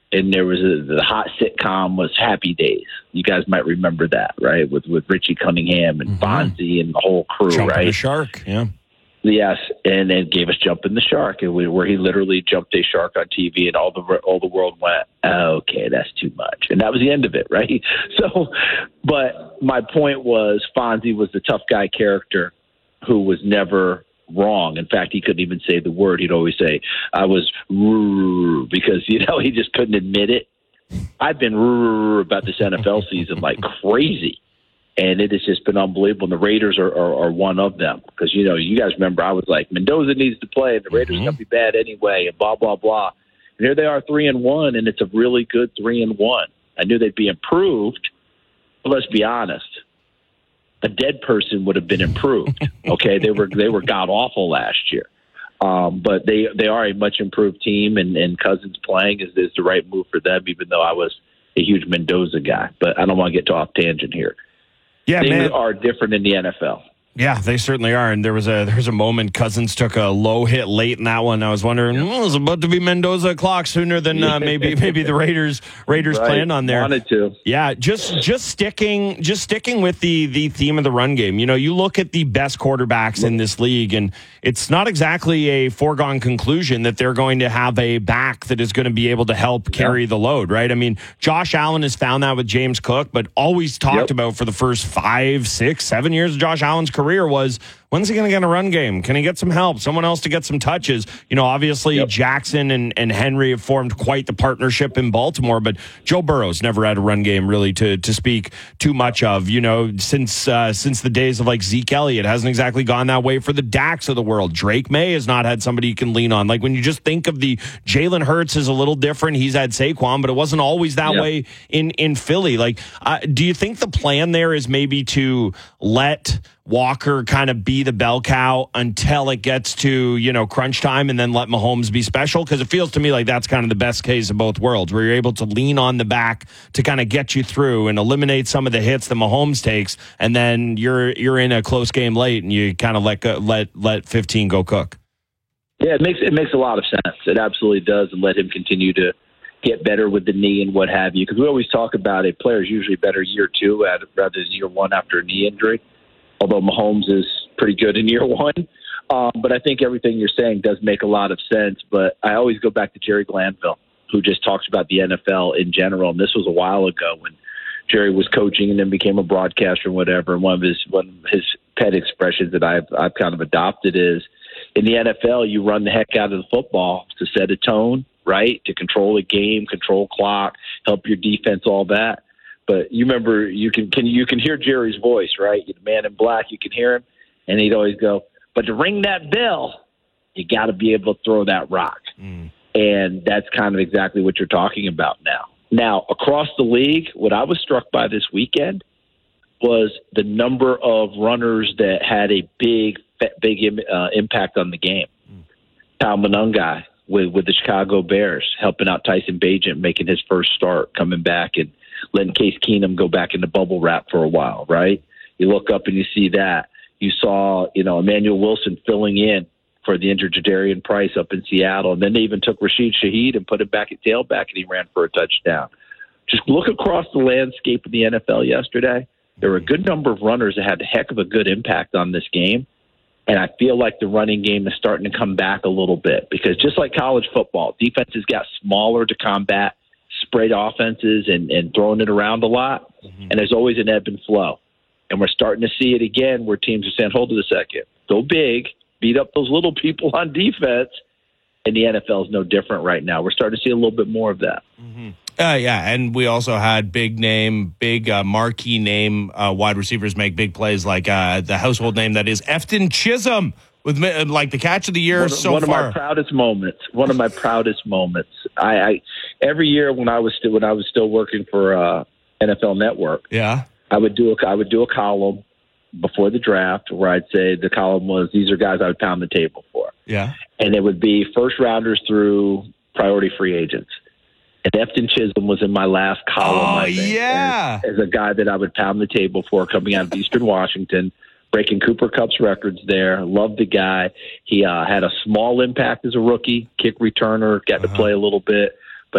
and there was the hot sitcom was Happy Days. You guys might remember that, right? With Richie Cunningham and Fonzie and the whole crew, Jumping right? the Shark, yeah. Yes, and then gave us Jumping the Shark, where he literally jumped a shark on TV, and all the world went, okay, that's too much, and that was the end of it, right? So, but my point was, Fonzie was the tough guy character who was never wrong. In fact, he couldn't even say the word. He'd always say, I was because, he just couldn't admit it. I've been about this NFL season like crazy, and it has just been unbelievable. And the Raiders are one of them because, you guys remember I was like, Mendoza needs to play, and the Raiders are going to be bad anyway, and blah, blah, blah. And here they are 3-1, and it's a really good 3-1. I knew they'd be improved, but let's be honest. A dead person would have been improved. Okay, they were god awful last year, but they are a much improved team, and Cousins playing is the right move for them. Even though I was a huge Mendoza guy, but I don't want to get off tangent here. Yeah, things are different in the NFL. Yeah, they certainly are. And there was a moment Cousins took a low hit late in that one. I was wondering, it was about to be Mendoza o'clock sooner than maybe the Raiders right. Planned on there. Wanted to. Yeah, just sticking with the theme of the run game. You look at the best quarterbacks in this league, and it's not exactly a foregone conclusion that they're going to have a back that is going to be able to help carry the load, right? I mean, Josh Allen has found that with James Cook, but always talked about for the first 5, 6, 7 years of Josh Allen's career was, when's he going to get a run game? Can he get some help? Someone else to get some touches? Obviously Jackson and Henry have formed quite the partnership in Baltimore, but Joe Burrow's never had a run game really to speak too much of. Since the days of like Zeke Elliott, hasn't exactly gone that way for the Daks of the world. Drake May has not had somebody you can lean on. Like when you just think of the Jalen Hurts is a little different. He's had Saquon, but it wasn't always that way in Philly. Like, do you think the plan there is maybe to let Walker kind of be the bell cow until it gets to, crunch time, and then let Mahomes be special? Because it feels to me like that's kind of the best case of both worlds, where you're able to lean on the back to kind of get you through and eliminate some of the hits that Mahomes takes, and then you're in a close game late and you kind of let 15 go cook. Yeah, it makes a lot of sense. It absolutely does, and let him continue to get better with the knee and what have you. Because we always talk about a player's usually better year 2 rather than year 1 after a knee injury. Although Mahomes is pretty good in year 1. But I think everything you're saying does make a lot of sense. But I always go back to Jerry Glanville, who just talks about the NFL in general. And this was a while ago when Jerry was coaching and then became a broadcaster and whatever. And one of his pet expressions that I've kind of adopted is, in the NFL, you run the heck out of the football to set a tone, right? To control the game, control clock, help your defense, all that. But you remember, you can hear Jerry's voice, right? The man in black, you can hear him, and he'd always go, but to ring that bell, you got to be able to throw that rock. And that's kind of exactly what you're talking about now. Now, across the league, what I was struck by this weekend was the number of runners that had a big impact on the game. Kyle Monangai with the Chicago Bears, helping out Tyson Bagent, making his first start, coming back and letting Case Keenum go back into bubble wrap for a while, right? You look up and you see that. You saw, Emmanuel Wilson filling in for the injured Jadarian Price up in Seattle. And then they even took Rashid Shaheed and put him back at tailback, and he ran for a touchdown. Just look across the landscape of the NFL yesterday. There were a good number of runners that had a heck of a good impact on this game. And I feel like the running game is starting to come back a little bit because just like college football, defenses got smaller to combat spread offenses and throwing it around a lot. And there's always an ebb and flow. And we're starting to see it again where teams are saying, hold it a second, go big, beat up those little people on defense. And the NFL is no different right now. We're starting to see a little bit more of that. And we also had big marquee name wide receivers make big plays, like the household name that is Efton Chisholm with like the catch of the year so far. One of my proudest moments. I every year when I was still working for NFL Network, I would do a column before the draft where I'd say the column was, these are guys I would pound the table for. Yeah. And it would be first rounders through priority free agents. And Efton Chisholm was in my last column. As a guy that I would pound the table for, coming out of Eastern Washington, breaking Cooper Kupp's records there. Loved the guy. He had a small impact as a rookie, kick returner, got to play a little bit.